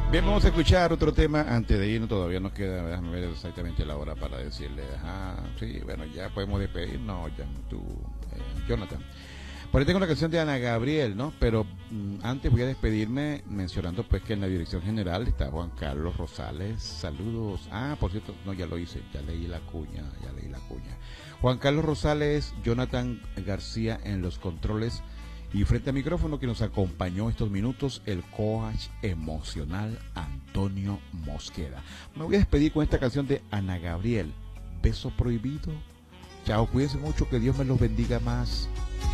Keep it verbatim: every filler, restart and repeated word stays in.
Bien, vamos a escuchar otro tema antes de irnos. Todavía nos queda, déjame ver exactamente la hora para decirle. Ajá, sí, bueno, ya podemos despedirnos, ya, tú, eh, Jonathan. Por ahí tengo la canción de Ana Gabriel, ¿no? Pero mm, antes voy a despedirme mencionando pues que en la dirección general está Juan Carlos Rosales. Saludos. Ah, por cierto, no, ya lo hice, ya leí la cuña, ya leí la cuña. Juan Carlos Rosales, Jonathan García en los controles. Y frente al micrófono que nos acompañó estos minutos, el coach emocional Antonio Mosquera. Me voy a despedir con esta canción de Ana Gabriel, Beso Prohibido. Chao, cuídense mucho, que Dios me los bendiga más.